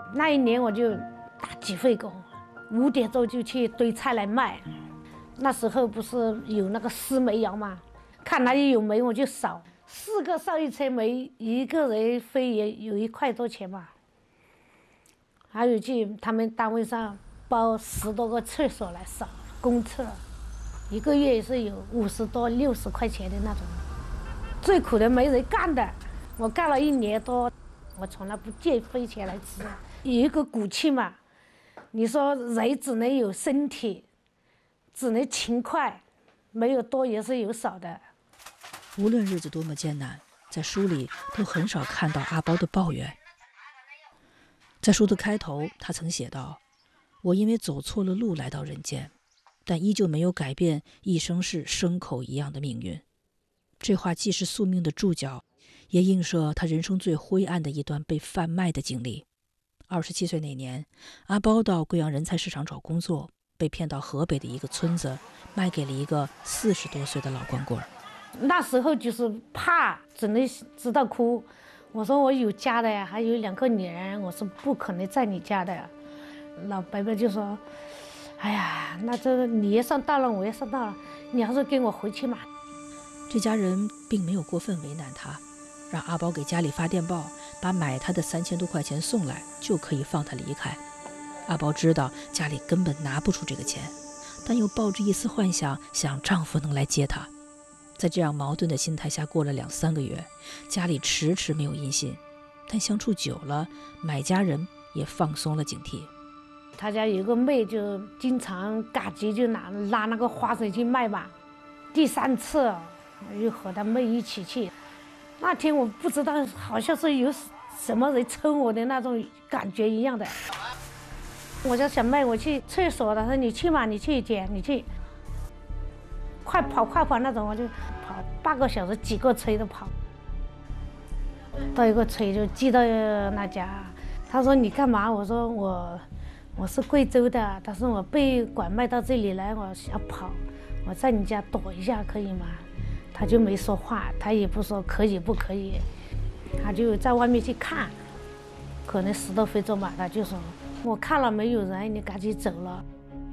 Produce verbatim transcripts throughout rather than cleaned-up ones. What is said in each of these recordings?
那一年我就打几份工，五点钟就去堆菜来卖。那时候不是有那个丝煤窑嘛，看哪里有煤我就扫，四个上一车煤，一个人分也有一块多钱吧。还有去他们单位上包十多个厕所来扫公厕，一个月也是有五十多六十块钱的那种。最苦的没人干的，我干了一年多，我从来不借分钱来吃，有一个骨气嘛。你说人只能有身体，只能勤快，没有多也是有少的。 无论日子多么艰难，在书里都很少看到阿包的抱怨。在书的开头，他曾写道：我因为走错了路来到人间，但依旧没有改变一生是牲口一样的命运。这话既是宿命的注脚，也映射他人生最灰暗的一段被贩卖的经历。二十七岁那年，阿包到贵阳人才市场找工作，被骗到河北的一个村子，卖给了一个四十多岁的老光棍。 那时候就是怕，只能知道哭。我说我有家的呀，还有两个女人，我是不可能在你家的呀。老伯伯就说：“哎呀，那这你也上当了，我也上当了，你还是跟我回去嘛。” 这家人并没有过分为难他，让阿包给家里发电报，把买他的三千多块钱送来，就可以放他离开。阿包知道家里根本拿不出这个钱，但又抱着一丝幻想，想丈夫能来接她。在这样矛盾的心态下过了两三个月，家里迟迟没有音信，但相处久了，买家人也放松了警惕。 他家有个妹就经常赶集就拿拉那个花生去卖吧。第三次又和他妹一起去，那天我不知道，好像是有什么人抽我的那种感觉一样的。我就想妹，我去厕所了，他说你去嘛，你去姐，你去。快跑快跑那种，我就跑半个小时，几个村都跑。到一个村就寄到那家，他说你干嘛？我说我我是贵州的，他说我被拐卖到这里来，我想跑，我在你家躲一下可以吗？他就没说话，他也不说可以不可以，他就在外面去看，可能十多分钟吧，他就说我看了没有人，你赶紧走了。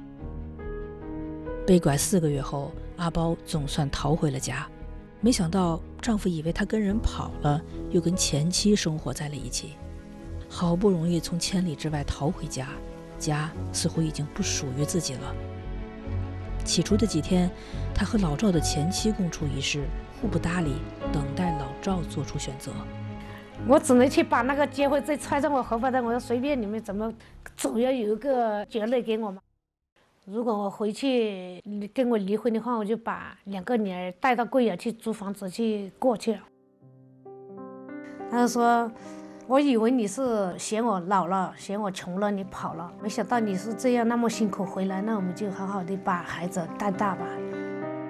被拐四个月后，阿包总算逃回了家，没想到丈夫以为她跟人跑了，又跟前妻生活在了一起。好不容易从千里之外逃回家，家似乎已经不属于自己了。起初的几天，他和老赵的前妻共处一室，互不搭理，等待老赵做出选择。 我只能去把那个结婚证揣在我荷包袋，我说随便你们怎么，总要有一个结论给我嘛。如果我回去跟我离婚的话，我就把两个女儿带到贵阳去租房子去过去了。他说：“我以为你是嫌我老了，嫌我穷了，你跑了，没想到你是这样那么辛苦回来，那我们就好好的把孩子带大吧。”